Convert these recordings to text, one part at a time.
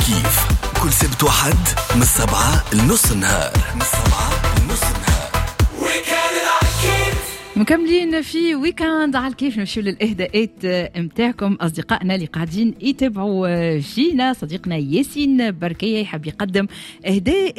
كيف كل سبت وحد من 7 لنص النهار. مكملين في ويكاند على الكيف. نمشيو للإهداءات متاعكم أصدقائنا اللي قاعدين يتابعوا فينا. صديقنا ياسين بركية يحب يقدم إهداء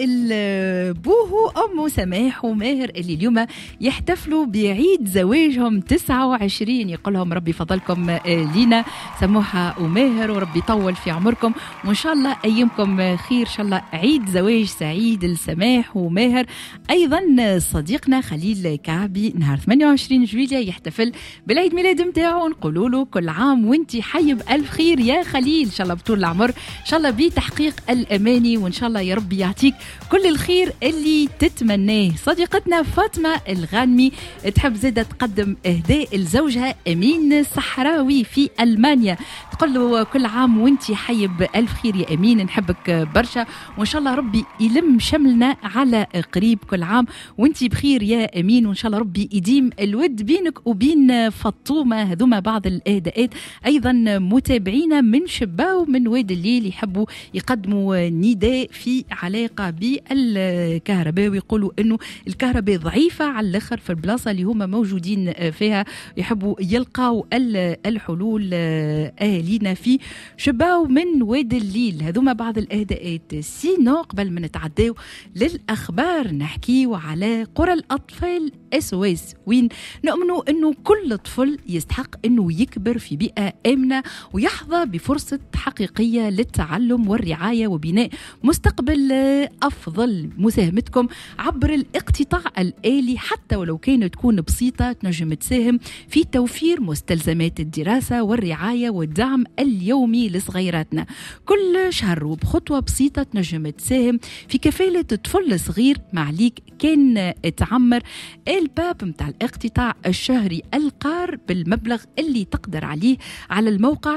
بوه أم سماح وماهر اللي اليوم يحتفلوا بعيد زواجهم 29. يقولهم ربي فضلكم لينا سموحة وماهر، وربي يطول في عمركم وإن شاء الله أيامكم خير. إن شاء الله عيد زواج سعيد لسماح وماهر. أيضا صديقنا خليل كعبي نهار 28 جويلية يحتفل بالعيد ميلاد متاعه، نقولوا له كل عام وانتي حي بألف خير يا خليل، إن شاء الله بطول العمر، إن شاء الله بتحقيق الأماني، وإن شاء الله يا رب يعطيك كل الخير اللي تتمناه. صديقتنا فاطمة الغانمي تحب زادة تقدم إهداء لزوجها أمين الصحراوي في ألمانيا، تقول له كل عام وانتي حي بألف خير يا أمين، نحبك برشا وإن شاء الله ربي يلم شملنا على قريب، كل عام وانتي بخير يا أمين، وإن شاء الله ربي يديم الود بينك وبين فطومة. هذوما بعض الإهداءات. أيضا متابعينا من شباو من واد الليل يحبوا يقدموا نداء في علاقة بالكهرباء، ويقولوا إنه الكهرباء ضعيفة على الآخر في البلاصة اللي هم موجودين فيها، يحبوا يلقاوا الحلول أهالينا في شباو من واد الليل. هذوما بعض الإهداءات. سينو قبل ما نتعداو للأخبار نحكيو على قرى الأطفال SOS، وين نؤمنوا أنه كل طفل يستحق أنه يكبر في بيئة آمنة ويحظى بفرصة حقيقية للتعلم والرعاية وبناء مستقبل أفضل. مساهمتكم عبر الاقتطاع الآلي حتى ولو كانت تكون بسيطة تنجم تساهم في توفير مستلزمات الدراسة والرعاية والدعم اليومي لصغيراتنا. كل شهر وبخطوة بسيطة تنجم تساهم في كفالة طفل صغير معليك كان تعمر الباب متاع الاقتطاع الشهري القار بالمبلغ اللي تقدر عليه على الموقع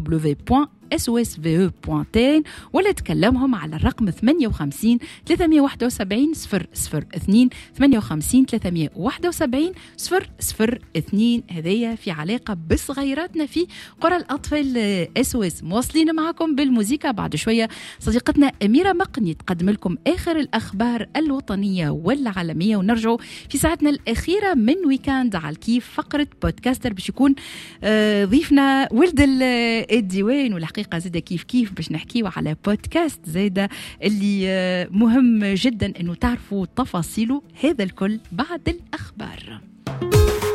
www.sosve.tn ولا تكلمهم على الرقم 58 371 002 58 371 002. هذايا في علاقة بصغيراتنا في قرى الأطفال SOS. مواصلين معكم بالموسيقى. بعد شوية صديقتنا أميرة مقني تقدم لكم آخر الأخبار الوطنية والعالمية، ونرجعوا في ساعتنا الأخيرة من ويكاند على الكيف فقرة بودكاستر باش يكون ضيفنا ولد الديوان. والحقيقة زادة كيف باش نحكيوا على بودكاست زادة اللي مهم جدا أنه تعرفوا تفاصيله. هذا الكل بعد الأخبار.